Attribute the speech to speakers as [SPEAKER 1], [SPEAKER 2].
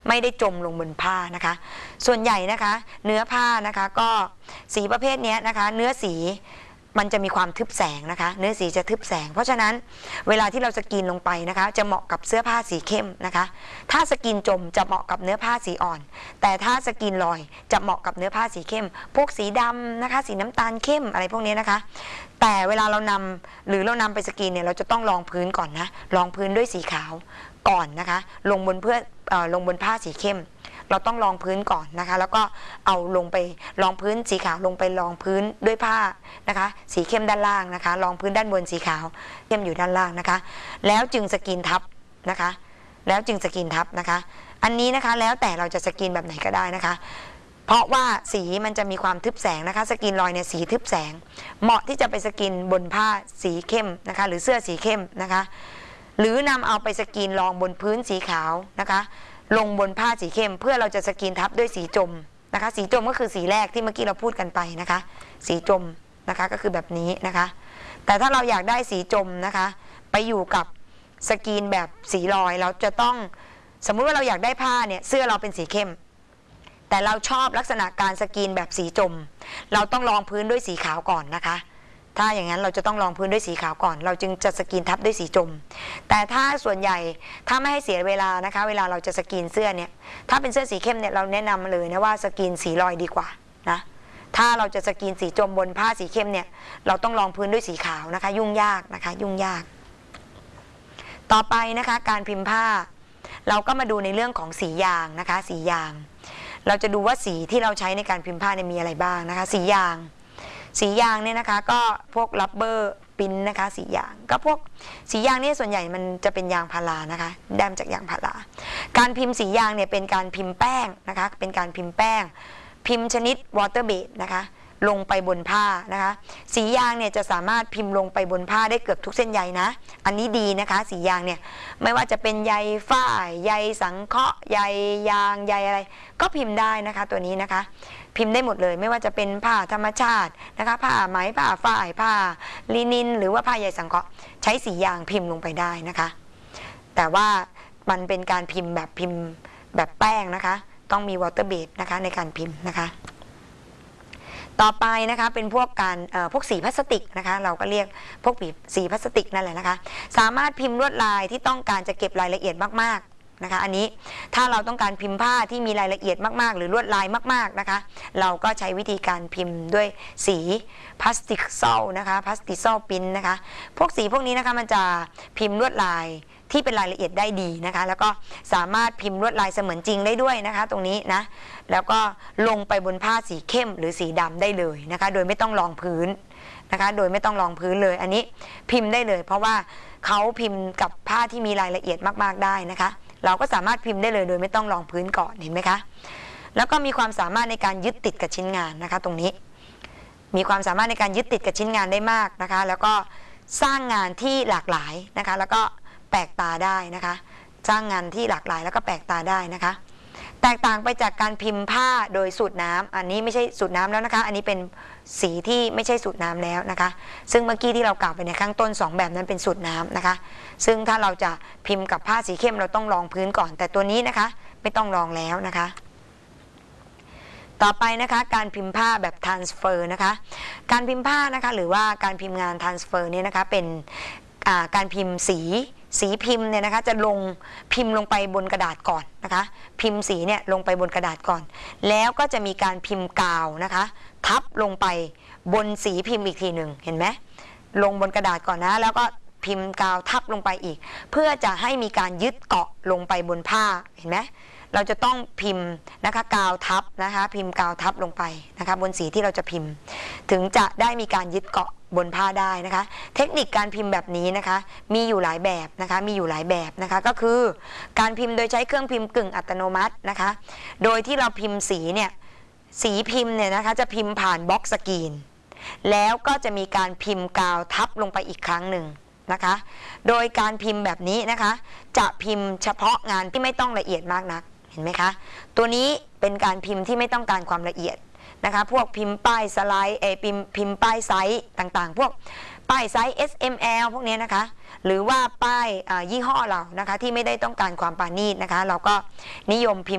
[SPEAKER 1] ไม่ได้จมลงบนผ้านะคะส่วนใหญ่นะคะเนื้อผ้านะคะก็สีประเภทนี้นะคะเนื้อสีมันจะมีความทึบแสงนะคะเนื้อสีจะทึบแสงเพราะฉะนั้นเวลาที่เราสกรีนลงไปนะคะจะเหมาะกับเสื้อผ้าสีเข้มนะคะถ้าสกรีนจมจะเหมาะกับเนื้อผ้าสีอ่อนแต่ถ้าสกรีนลอยจะเหมาะกับเนื้อผ้าสีเข้มพวกสีดำนะคะสีน้ำตาลเข้มอะไรพวกนี้นะคะแต่เวลาเรานำไปสกรีนเนี่ยเราจะต้องรองพื้นก่อนนะรองพื้นด้วยสีขาวก่อนนะคะลงบนผ้าสีเข้มเราต้องรองพื้นก่อนนะคะแล้วก็เอาลงไปรองพื้นสีขาวลงไปรองพื้นด้วยผ้านะคะสีเข้มด้านล่างนะคะรองพื้นด้านบนสีขาวเข้มอยู่ด้านล่างนะคะแล้วจึงสกรีนทับนะคะแล้วจึงสกรีนทับนะคะอันนี้นะคะแล้วแต่เราจะสกรีนแบบไหนก็ได้นะคะเพราะว่าสีมันจะมีความทึบแสงนะคะสกรีนลอยเนี่ยสีทึบแสงเหมาะที่จะไปสกรีนบนผ้าสีเข้มนะคะหรือเสื้อสีเข้มนะคะหรือนำเอาไปสกรีนรองบนพื้นสีขาวนะคะลงบนผ้าสีเข้มเพื่อเราจะสกรีนทับด้วยสีจมนะคะสีจมก็คือสีแรกที่เมื่อกี้เราพูดกันไปนะคะสีจมนะคะก็คือแบบนี้นะคะแต่ถ้าเราอยากได้สีจมนะคะไปอยู่กับสกรีนแบบสีลอยเราจะต้องสมมุติว่าเราอยากได้ผ้าเนี่ยเสื้อเราเป็นสีเข้มแต่เราชอบลักษณะการสกรีนแบบสีจมเราต้องรองพื้นด้วยสีขาวก่อนนะคะถ้าอย่างนั้นเราจะต้องรองพื้นด้วยสีขาวก่อนเราจึงจะสกรีนทับด้วยสีจมแต่ถ้าส่วนใหญ่ถ้าไม่ให้เสียเวลานะคะเวลาเราจะสกรีนเสื้อเนี่ยถ้าเป็นเสื้อสีเข้มเนี่ยเราแนะนำเลยนะว่าสกรีนสีลอยดีกว่านะถ้าเราจะสกรีนสีจมบนผ้าสีเข้มเนี่ยเราต้องรองพื้นด้วยสีขาวนะคะยุ่งยากนะคะยุ่งยากต่อไปนะคะการพิมพ์ผ้าเราก็มาดูในเรื่องของสียางนะคะสียางเราจะดูว่าสีที่เราใช้ในการพิมพ์ผ้าเนี่ยมีอะไรบ้างนะคะสียางเนี่ยนะคะก็พวกรับเบอร์ปิ้นนะคะสียางก็พวกสียางนี่ส่วนใหญ่มันจะเป็นยางพารานะคะได้มาจากยางพาราการพิมพ์สียางเนี่ยเป็นการพิมพ์แป้งนะคะเป็นการพิมพ์แป้งพิมพ์ชนิดวอเตอร์เบสนะคะลงไปบนผ้านะคะสียางเนี่ยจะสามารถพิมพ์ลงไปบนผ้าได้เกือบทุกเส้นใยนะอันนี้ดีนะคะสียางเนี่ยไม่ว่าจะเป็นใยฝ้ายใยสังเคราะห์ใยยางใยอะไรก็พิมพ์ได้นะคะตัวนี้นะคะพิมพ์ได้หมดเลยไม่ว่าจะเป็นผ้าธรรมชาตินะคะผ้าไหมผ้าฝ้ายผ้าลินินหรือว่าผ้าใยสังเคราะห์ใช้สียางพิมพ์ลงไปได้นะคะแต่ว่ามันเป็นการพิมพ์แบบแป้งนะคะต้องมีวอเตอร์เบสนะคะในการพิมพ์นะคะต่อไปนะคะเป็นพวกสีพลาสติกนะคะเราก็เรียกพวกสีพลาสติกนั่นแหละนะคะสามารถพิมพ์ลวดลายที่ต้องการจะเก็บรายละเอียดมากๆนะคะอันนี้ถ้าเราต้องการพิมพ์ผ้าที่มีรายละเอียดมากๆหรือลวดลายมากๆนะคะเราก็ใช้วิธีการพิมพ์ด้วยสีพลาสติกซอลนะคะพลาสติกซอลปิ้นนะคะพวกสีพวกนี้นะคะมันจะพิมพ์ลวดลายที่เป็นรายละเอียดได้ดีนะคะแล้วก็สามารถพิมพ์ลวดลายเสมือนจริงได้ด้วยนะคะตรงนี้นะแล้วก็ลงไปบนผ้าสีเข้มหรือสีดำได้เลยนะคะโดยไม่ต้องรองพื้นนะคะโดยไม่ต้องรองพื้นเลยอันนี้พิมพ์ได้เลยเพราะว่าเขาพิมพ์กับผ้าที่มีรายละเอียดมากๆได้นะคะเราก็สามารถพิมพ์ได้เลยโดยไม่ต้องรองพื้นก่อนเห็นไหมคะแล้วก็มีความสามารถในการยึดติดกับชิ้นงานนะคะตรงนี้มีความสามารถในการยึดติดกับชิ้นงานได้มากนะคะแล้วก็สร้างงานที่หลากหลายนะคะแล้วก็แปลกตาได้นะคะสร้างงานที่หลากหลายแล้วก็แปลกตาได้นะคะแตกต่างไปจากการพิมพ์ผ้าโดยสูตรน้ำอันนี้ไม่ใช่สูตรน้ำแล้วนะคะอันนี้เป็นสีที่ไม่ใช่สูตรน้ำแล้วนะคะซึ่งเมื่อกี้ที่เรากล่าวไปในข้างต้น2แบบนั้นเป็นสูตรน้ำนะคะซึ่งถ้าเราจะพิมพ์กับผ้าสีเข้มเราต้องรองพื้นก่อนแต่ตัวนี้นะคะไม่ต้องรองแล้วนะคะต่อไปนะคะการพิมพ์ผ้าแบบ transfer นะคะการพิมพ์ผ้านะคะหรือว่าการพิมพ์งาน transfer เนี่ยนะคะเป็นการพิมพ์สีพิมพ์เนี่ยนะคะจะพิมพ์ลงไปบนกระดาษก่อนนะคะพิมพ์สีเนี่ยลงไปบนกระดาษก่อนแล้วก็จะมีการพิมพ์กาวนะคะทับลงไปบนสีพิมพ์อีกทีหนึ่งเห็นไหมลงบนกระดาษก่อนนะแล้วก็พิมพ์กาวทับลงไปอีกเพื่อจะให้มีการยึดเกาะลงไปบนผ้าเห็นไหมเราจะต้องพิมพ์นะคะกาวทับนะคะพิมพ์กาวทับลงไปนะคะบนสีที่เราจะพิมพ์ถึงจะได้มีการยึดเกาะบนผ้าได้นะคะเทคนิคการพิมพ์แบบนี้นะคะมีอยู่หลายแบบนะคะก็คือการพิมพ์โดยใช้เครื่องพิมพ์กึ่งอัตโนมัตินะคะโดยที่เราพิมพ์สีเนี่ยสีพิมพ์เนี่ยนะคะจะพิมพ์ผ่านบล็อกสกรีนแล้วก็จะมีการพิมพ์กาวทับลงไปอีกครั้งหนึ่งนะคะโดยการพิมพ์แบบนี้นะคะจะพิมพ์เฉพาะงานที่ไม่ต้องละเอียดมากนักเห็นไหมคะตัวนี้เป็นการพิมพ์ที่ไม่ต้องการความละเอียดนะคะพวกพิมพ์ป้ายสไลด์พิมพ์ป้ายไซส์ต่างๆพวกป้ายไซส์ SML พวกนี้นะคะหรือว่าป้ายยี่ห้อเรานะคะที่ไม่ได้ต้องการความปราณีตนะคะเราก็นิยมพิมพ์